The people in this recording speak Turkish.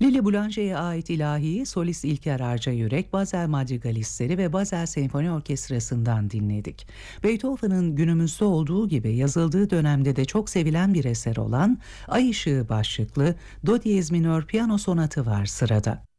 Lili Boulanger'e ait ilahiyi solist İlker Arcayürek, Basel Madrigalistleri ve Basel Senfoni Orkestrası'ndan dinledik. Beethoven'ın günümüzde olduğu gibi yazıldığı dönemde de çok sevilen bir eser olan Ay Işığı başlıklı Do diyez minör piyano sonatı var sırada.